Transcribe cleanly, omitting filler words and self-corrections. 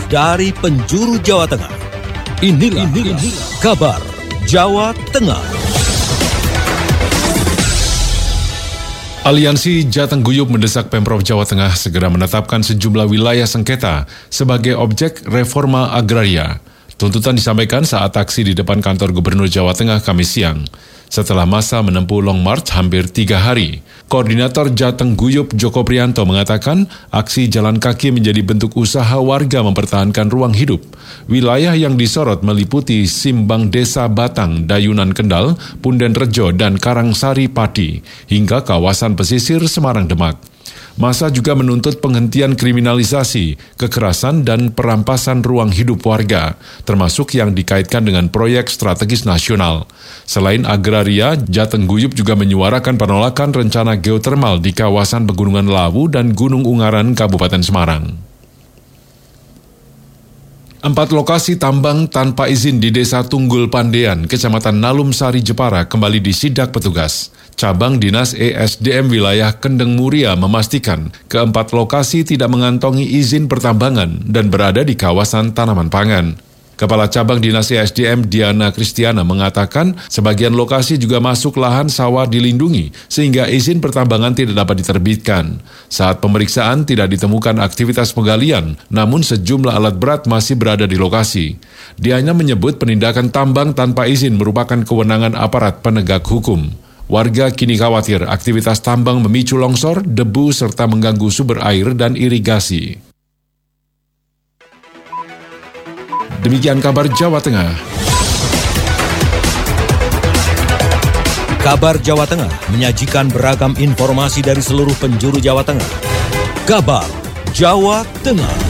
dari penjuru Jawa Tengah. Inilah kabar Jawa Tengah. Aliansi Jateng Guyup mendesak Pemprov Jawa Tengah segera menetapkan sejumlah wilayah sengketa sebagai objek reforma agraria. Tuntutan disampaikan saat aksi di depan kantor Gubernur Jawa Tengah Kamis siang. Setelah masa menempuh long march hampir 3 hari, Koordinator Jateng Guyup Joko Priyanto mengatakan aksi jalan kaki menjadi bentuk usaha warga mempertahankan ruang hidup. Wilayah yang disorot meliputi Simbang Desa Batang, Dayunan Kendal, Punden Rejo, dan Karangsari Pati, hingga kawasan pesisir Semarang Demak. Masa juga menuntut penghentian kriminalisasi, kekerasan, dan perampasan ruang hidup warga, termasuk yang dikaitkan dengan proyek strategis nasional. Selain agraria, Jateng Guyup juga menyuarakan penolakan rencana geotermal di kawasan Pegunungan Lawu dan Gunung Ungaran, Kabupaten Semarang. 4 lokasi tambang tanpa izin di Desa Tunggul Pandean, Kecamatan Nalum Sari Jepara kembali disidak petugas. Cabang Dinas ESDM Wilayah Kendeng Muria memastikan ke-4 lokasi tidak mengantongi izin pertambangan dan berada di kawasan tanaman pangan. Kepala Cabang Dinas ESDM Diana Kristiana mengatakan sebagian lokasi juga masuk lahan sawah dilindungi sehingga izin pertambangan tidak dapat diterbitkan. Saat pemeriksaan tidak ditemukan aktivitas penggalian, namun sejumlah alat berat masih berada di lokasi. Diana menyebut penindakan tambang tanpa izin merupakan kewenangan aparat penegak hukum. Warga kini khawatir aktivitas tambang memicu longsor, debu, serta mengganggu sumber air dan irigasi. Demikian kabar Jawa Tengah. Kabar Jawa Tengah menyajikan beragam informasi dari seluruh penjuru Jawa Tengah. Kabar Jawa Tengah.